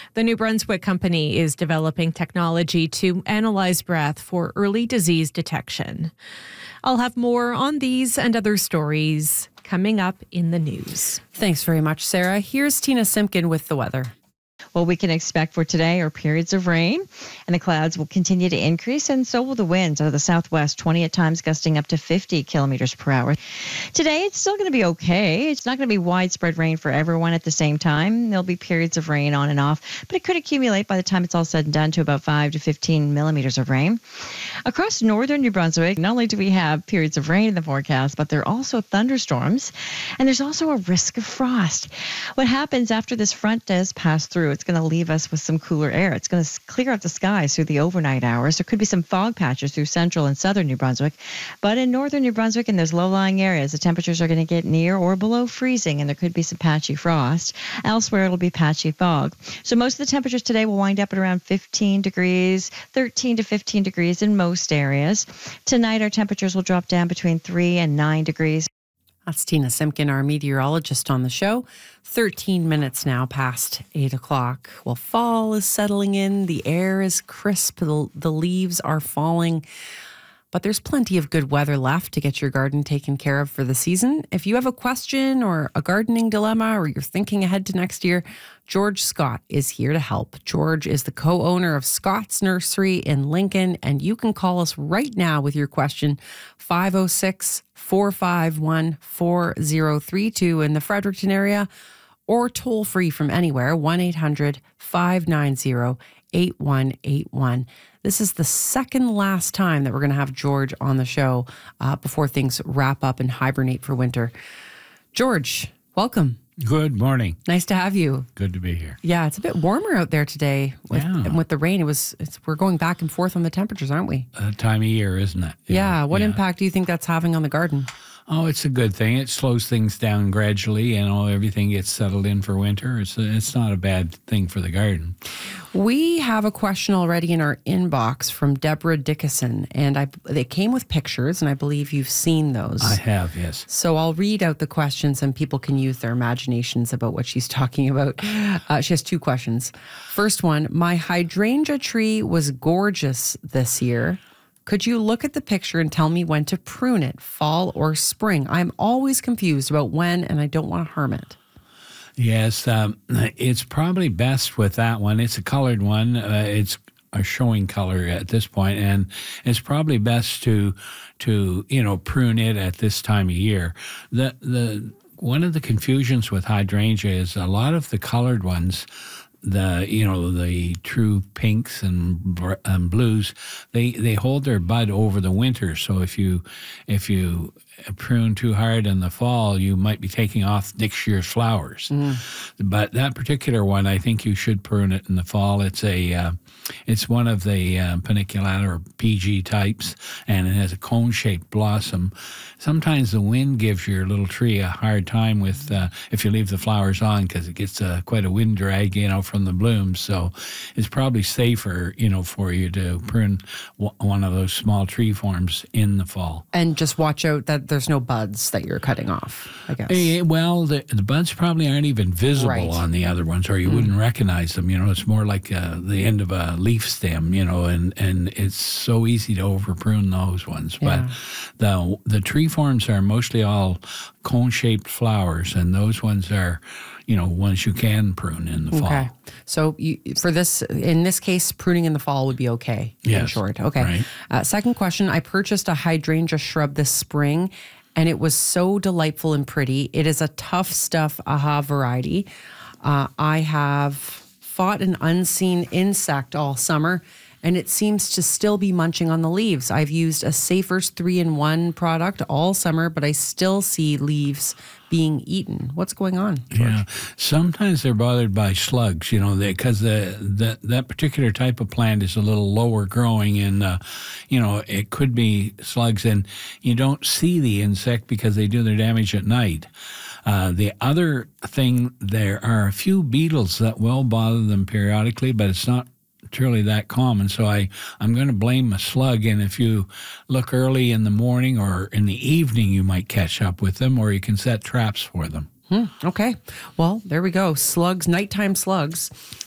The New Brunswick Company is developing technology to analyze breath for early disease detection. I'll have more on these and other stories coming up in the news. Thanks very much, Sarah. Here's Tina Simpkin with the weather. What we can expect for today are periods of rain, and the clouds will continue to increase, and so will the winds out of the southwest, 20 at times gusting up to 50 kilometers per hour. Today, it's still going to be okay. It's not going to be widespread rain for everyone at the same time. There'll be periods of rain on and off, but it could accumulate by the time it's all said and done to about 5 to 15 millimeters of rain. Across northern New Brunswick, not only do we have periods of rain in the forecast, but there are also thunderstorms, and there's also a risk of frost. What happens after this front does pass through, it's going to leave us with some cooler air. It's going to clear out the skies through the overnight hours. There could be some fog patches through central and southern New Brunswick, but in northern New Brunswick and those low-lying areas, the temperatures are going to get near or below freezing, and there could be some patchy frost. Elsewhere, it'll be patchy fog. So most of the temperatures today will wind up at around 15 degrees, 13 to 15 degrees in most areas. Tonight, our temperatures will drop down between 3 and 9 degrees. That's Tina Simpkin, our meteorologist on the show. 13 minutes now past 8 o'clock. Well, fall is settling in. The air is crisp. The leaves are falling. But there's plenty of good weather left to get your garden taken care of for the season. If you have a question or a gardening dilemma, or you're thinking ahead to next year, George Scott is here to help. George is the co-owner of Scott's Nursery in Lincoln, and you can call us right now with your question, 506-451-4032 in the Fredericton area, or toll free from anywhere, 1-800-590-8181. This is the second last time that we're going to have George on the show before things wrap up and hibernate for winter. George, welcome. Good morning. Nice to have you. Good to be here. Yeah, it's a bit warmer out there today with the rain. We're going back and forth on the temperatures, aren't we? Time of year, isn't it? Yeah. What impact do you think that's having on the garden? Oh, it's a good thing. It slows things down gradually, and everything gets settled in for winter. It's not a bad thing for the garden. We have a question already in our inbox from Deborah Dickinson, and they came with pictures, and I believe you've seen those. I have, yes. So I'll read out the questions, and people can use their imaginations about what she's talking about. She has two questions. First one, my hydrangea tree was gorgeous this year. Could you look at the picture and tell me when to prune it, fall or spring? I'm always confused about when, and I don't want to harm it. Yes, it's probably best with that one. It's a colored one. It's a showing color at this point, and it's probably best to prune it at this time of year. The one of the confusions with hydrangea is a lot of the colored ones, the true pinks and blues, they hold their bud over the winter. So if you prune too hard in the fall, you might be taking off next year's flowers. But that particular one, I think you should prune it in the fall. It's one of the paniculata or PG types, and it has a cone-shaped blossom. Sometimes the wind gives your little tree a hard time with if you leave the flowers on, because it gets quite a wind drag, from the blooms. So it's probably safer, for you to prune one of those small tree forms in the fall. And just watch out that there's no buds that you're cutting off, I guess. Well, the buds probably aren't even visible on the other ones, or you wouldn't recognize them. It's more like the end of a leaf stem, and it's so easy to over prune those ones. Yeah. But the tree forms are mostly all cone-shaped flowers, and those ones are, ones you can prune in the fall. Okay. So in this case, pruning in the fall would be okay, in short. Okay. Right. Second question, I purchased a hydrangea shrub this spring, and it was so delightful and pretty. It is a tough stuff AHA variety. I have fought an unseen insect all summer, and it seems to still be munching on the leaves. I've used a Safer's 3-in-1 product all summer, but I still see leaves being eaten. What's going on, George? Yeah, sometimes they're bothered by slugs, because that particular type of plant is a little lower growing, and it could be slugs, and you don't see the insect because they do their damage at night. The other thing, there are a few beetles that will bother them periodically, but it's not truly that common. So I'm going to blame a slug, and if you look early in the morning or in the evening, you might catch up with them, or you can set traps for them. Okay. Well, there we go. Slugs, nighttime slugs.